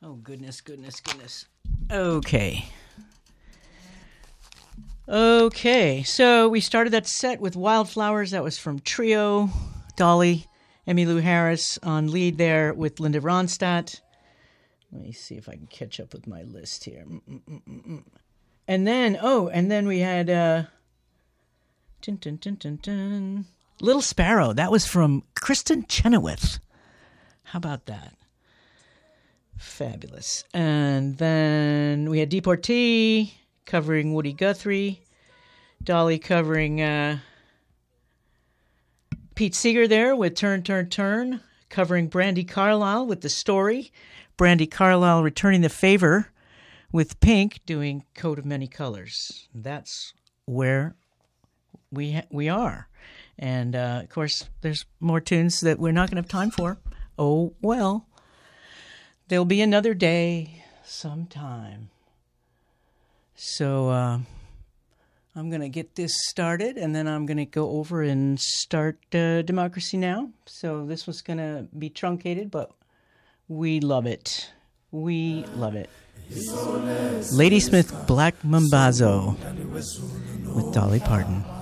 Oh, goodness. Okay, so we started that set with Wildflowers. That was from Trio, Dolly, Emmylou Harris on lead there with Linda Ronstadt. Let me see if I can catch up with my list here. And then we had Little Sparrow. That was from Kristen Chenoweth. How about that? Fabulous. And then we had Deportee covering Woody Guthrie, Dolly covering Pete Seeger there with Turn, Turn, Turn, covering Brandi Carlile with The Story, Brandi Carlile returning the favor with Pink doing Coat of Many Colors. That's where we are. And, of course, there's more tunes that we're not going to have time for. Oh, well. There'll be another day sometime. So I'm going to get this started, and then I'm going to go over and start Democracy Now! So this was going to be truncated, but we love it. We love it. Ladysmith Black Mambazo with Dolly Parton.